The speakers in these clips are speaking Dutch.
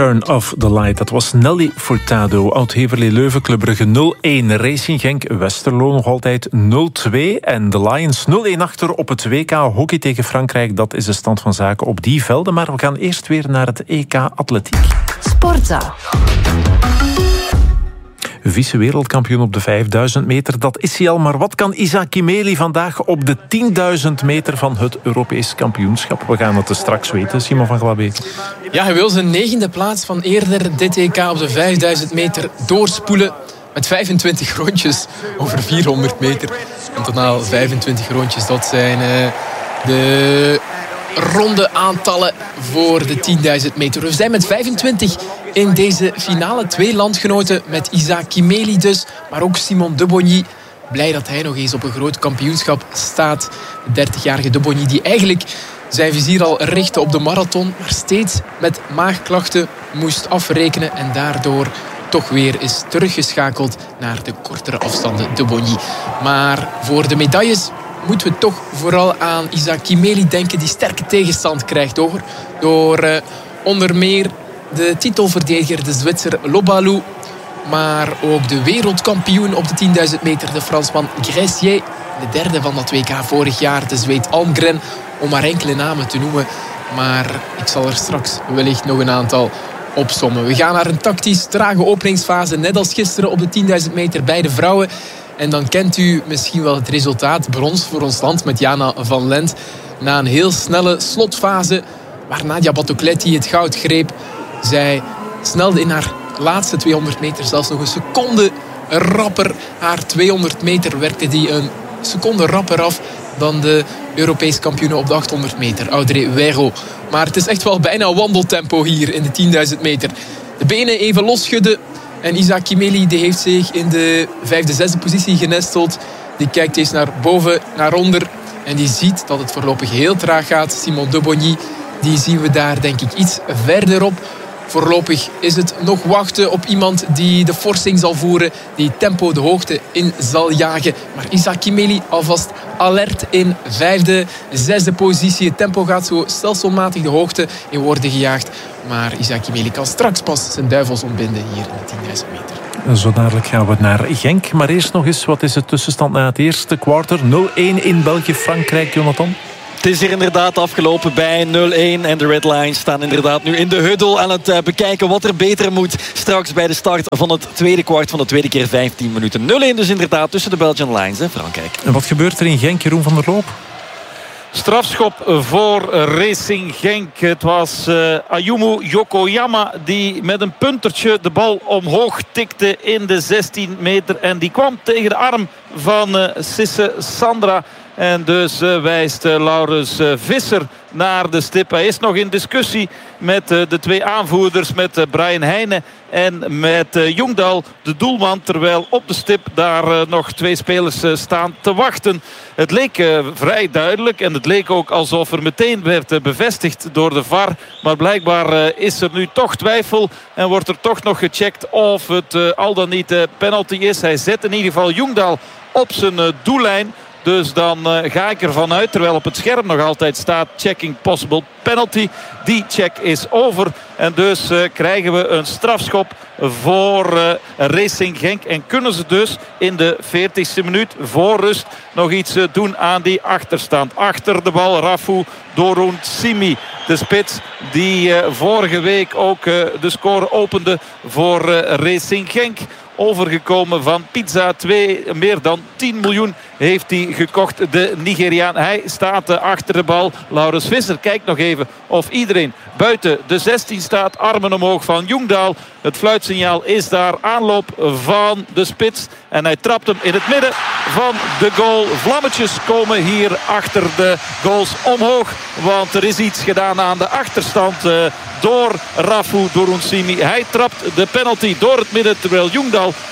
Turn Off the Light. Dat was Nelly Furtado. Oud-Heverlee Leuven, Club Brugge 0-1. Racing Genk, Westerlo nog altijd 0-2. En de Lions 0-1 achter op het WK hockey tegen Frankrijk. Dat is de stand van zaken op die velden. Maar we gaan eerst weer naar het EK Atletiek. Sportza. Vice-wereldkampioen op de 5000 meter, dat is hij al. Maar wat kan Isa Kimeli vandaag op de 10.000 meter van het Europees kampioenschap? We gaan het straks weten, Simon van Glabé. Ja, hij wil zijn 9e plaats van eerder dit EK op de 5000 meter doorspoelen. Met 25 rondjes over 400 meter. In totaal 25 rondjes, dat zijn de ronde aantallen voor de 10.000 meter. We zijn met 25 in deze finale. 2 landgenoten met Isa Kimeli dus, maar ook Simon De Bonny. Blij dat hij nog eens op een groot kampioenschap staat. De 30-jarige De Bonny die eigenlijk zijn vizier al richtte op de marathon, maar steeds met maagklachten moest afrekenen en daardoor toch weer is teruggeschakeld naar de kortere afstanden, De Bonny. Maar voor de medailles moeten we toch vooral aan Isa Kimeli denken, die sterke tegenstand krijgt door onder meer de titelverdediger, de Zwitser Lobalu, maar ook de wereldkampioen op de 10.000 meter, de Fransman Gressier, de derde van dat WK vorig jaar, de Zweed Almgren, om maar enkele namen te noemen. Maar ik zal er straks wellicht nog een aantal opsommen. We gaan naar een tactisch trage openingsfase, net als gisteren op de 10.000 meter bij de vrouwen. En dan kent u misschien wel het resultaat. Brons voor ons land met Jana van Lent. Na een heel snelle slotfase waar Nadia Batocletti het goud greep. Zij snelde in haar laatste 200 meter zelfs nog een seconde rapper. Haar 200 meter werkte die een seconde rapper af dan de Europees kampioene op de 800 meter, Audrey Weiro. Maar het is echt wel bijna wandeltempo hier in de 10.000 meter. De benen even losschudden. En Isa Kimeli die heeft zich in de 5e, 6e positie genesteld. Die kijkt eens naar boven, naar onder. En die ziet dat het voorlopig heel traag gaat. Simon De Bonny, die zien we daar denk ik iets verderop. Voorlopig is het nog wachten op iemand die de forsing zal voeren, die tempo de hoogte in zal jagen. Maar Isa Kimeli alvast alert in 5e, 6e positie. Het tempo gaat zo stelselmatig de hoogte in worden gejaagd. Maar Isa Kimeli kan straks pas zijn duivels ontbinden hier in de 10.000 meter. Zo dadelijk gaan we naar Genk. Maar eerst nog eens, wat is de tussenstand na het eerste kwart? 0-1 in België-Frankrijk, Jonathan. Het is hier inderdaad afgelopen bij 0-1. En de Red Lions staan inderdaad nu in de huddle aan het bekijken wat er beter moet. Straks bij de start van het tweede kwart van de tweede keer 15 minuten. 0-1 dus inderdaad tussen de Belgian Lions en Frankrijk. En wat gebeurt er in Genk, Jeroen van der Loop? Strafschop voor Racing Genk. Het was Ayumu Yokoyama die met een puntertje de bal omhoog tikte in de 16 meter. En die kwam tegen de arm van Sisse Sandra. En dus wijst Laurens Visser naar de stip. Hij is nog in discussie met de 2 aanvoerders, met Brian Heijnen en met Jongdal, de doelman. Terwijl op de stip daar nog 2 spelers staan te wachten. Het leek vrij duidelijk en het leek ook alsof er meteen werd bevestigd door de VAR. Maar blijkbaar is er nu toch twijfel en wordt er toch nog gecheckt of het al dan niet penalty is. Hij zet in ieder geval Jongdal op zijn doellijn. Dus dan ga ik ervan uit, terwijl op het scherm nog altijd staat checking possible penalty. Die check is over. En dus krijgen we een strafschop voor Racing Genk. En kunnen ze dus in de 40ste minuut voor rust nog iets doen aan die achterstand. Achter de bal Rafou Dorun Simi. De spits die vorige week ook de score opende voor Racing Genk. Overgekomen van Pizza 2. Meer dan 10 miljoen heeft hij gekocht, de Nigeriaan. Hij staat achter de bal. Laurens Visser kijkt nog even of iedereen buiten de 16 staat. Armen omhoog van Jongdal. Het fluitsignaal is daar. Aanloop van de spits. En hij trapt hem in het midden van de goal. Vlammetjes komen hier achter de goals omhoog. Want er is iets gedaan aan de achterstand door Rafou Dorun Simi. Hij trapt de penalty door het midden. Terwijl Jongdal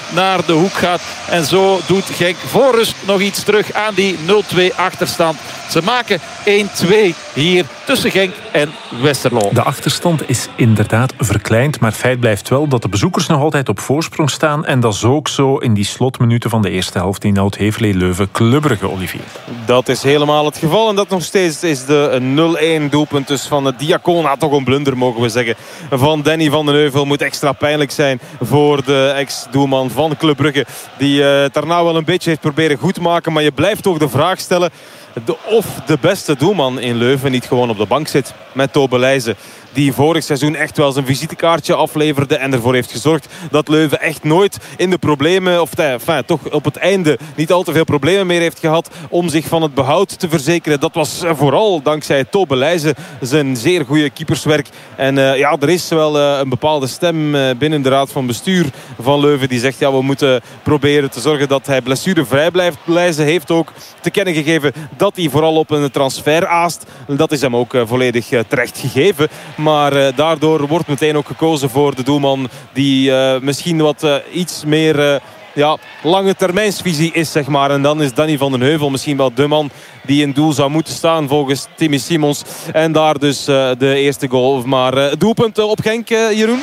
naar de hoek gaat. En zo doet Genk voor rust nog iets terug aan die 0-2 achterstand. Ze maken 1-2 hier tussen Genk en Westerlo. De achterstand is inderdaad verkleind, maar feit blijft wel dat de bezoekers nog altijd op voorsprong staan. En dat is ook zo in die slotminuten van de eerste helft in Oud-Heverlee-Leuven. Club Brugge, Olivier. Dat is helemaal het geval. En dat nog steeds is de 0-1 doelpunt dus van de Diacona. Toch een blunder, mogen we zeggen, van Danny van den Heuvel. Moet extra pijnlijk zijn voor de ex-doelman van Club Brugge. Die het daarna wel een beetje heeft proberen goed te maken. Maar je blijft toch de vraag stellen of de beste doelman in Leuven niet gewoon op de bank zit met Tobe Leijzen. Die vorig seizoen echt wel zijn visitekaartje afleverde en ervoor heeft gezorgd dat Leuven echt nooit in de problemen, of toch op het einde niet al te veel problemen meer heeft gehad om zich van het behoud te verzekeren. Dat was vooral dankzij Tobe Leijzen, zijn zeer goede keeperswerk. En er is wel een bepaalde stem binnen de raad van bestuur van Leuven die zegt, ja, we moeten proberen te zorgen dat hij blessurevrij blijft. Leijzen heeft ook te kennen gegeven dat hij vooral op een transfer aast. Dat is hem ook volledig terecht gegeven. Maar daardoor wordt meteen ook gekozen voor de doelman die misschien wat iets meer lange termijnsvisie is, zeg maar. En dan is Danny van den Heuvel misschien wel de man die in doel zou moeten staan volgens Timmy Simons. En daar dus de eerste goal. Maar doelpunt op Genk, Jeroen?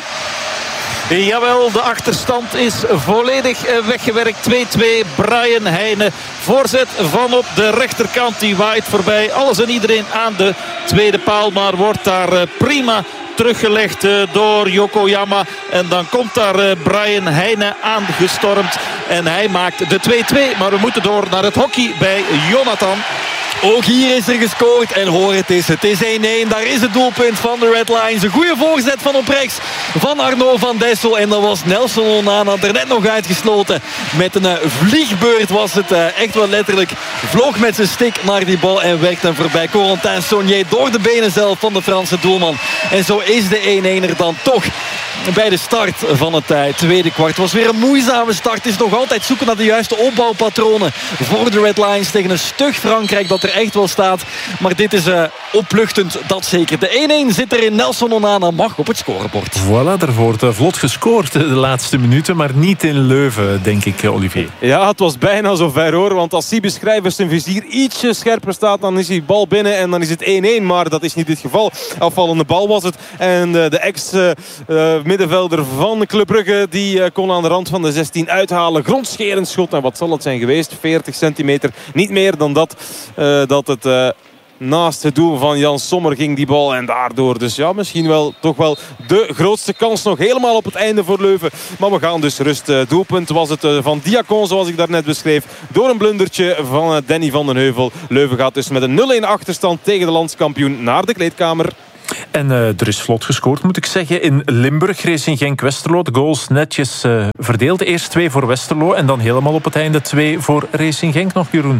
Jawel, de achterstand is volledig weggewerkt. 2-2, Brian Heijnen. Voorzet van op de rechterkant. Die waait voorbij alles en iedereen aan de tweede paal. Maar wordt daar prima teruggelegd door Yokoyama. En dan komt daar Brian Heijnen aangestormd. En hij maakt de 2-2. Maar we moeten door naar het hockey bij Jonathan. Ook hier is er gescoord en hoor het is 1-1. Daar is het doelpunt van de Red Lions. Een goede voorzet van op rechts van Arno van Dessel. En dan was Nelson Onana er net nog uitgesloten. Met een vliegbeurt was het echt wel letterlijk. Vloog met zijn stick naar die bal en werkte hem voorbij. Corentin Saunier door de benen zelf van de Franse doelman. En zo is de 1-1 er dan toch bij de start van het tweede kwart. Het was weer een moeizame start. Het is nog altijd zoeken naar de juiste opbouwpatronen voor de Red Lions tegen een stug Frankrijk dat er echt wel staat. Maar dit is opluchtend, dat zeker. De 1-1 zit er in. Nelson Onana mag op het scorebord. Voilà, er wordt vlot gescoord de laatste minuten, maar niet in Leuven, denk ik, Olivier. Ja, het was bijna zover, hoor. Want als Siebe Schrijvers zijn vizier ietsje scherper staat, dan is die bal binnen en dan is het 1-1. Maar dat is niet het geval. Afvallende bal was het. En de ex-middenvelder van Club Brugge, die kon aan de rand van de 16 uithalen. Grondscherend schot. En wat zal het zijn geweest? 40 centimeter. Niet meer dan dat. Dat het naast het doel van Jan Sommer ging, die bal. En daardoor dus misschien wel toch wel de grootste kans nog helemaal op het einde voor Leuven. Maar we gaan dus rust. Doelpunt was het van Diacon, zoals ik daarnet beschreef. Door een blundertje van Danny van den Heuvel. Leuven gaat dus met een 0-1 achterstand tegen de landskampioen naar de kleedkamer. En er is vlot gescoord, moet ik zeggen. In Limburg, Racing Genk-Westerlo. De goals netjes verdeeld. Eerst 2 voor Westerlo en dan helemaal op het einde 2 voor Racing Genk nog, Jeroen.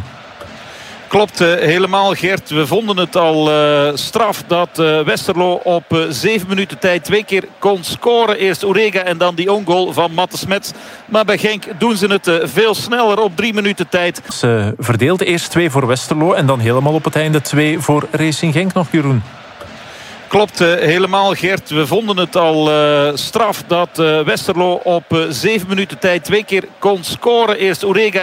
Klopt helemaal, Gert. We vonden het al straf dat Westerlo op 7 minuten tijd 2 keer kon scoren. Eerst Orega en dan die own-goal van Matte Smets. Maar bij Genk doen ze het veel sneller op 3 minuten tijd. Ze verdeelde eerst 2 voor Westerlo en dan helemaal op het einde 2 voor Racing Genk nog, Jeroen. Klopt helemaal, Gert. We vonden het al straf dat Westerlo op 7 minuten tijd 2 keer kon scoren. Eerst Orega